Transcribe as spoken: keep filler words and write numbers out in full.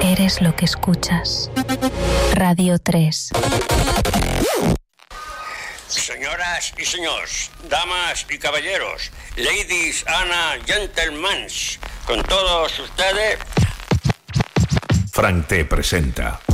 Eres lo que escuchas. Radio tres. Señoras y señores, damas y caballeros, ladies and gentlemen, con todos ustedes... Frank T presenta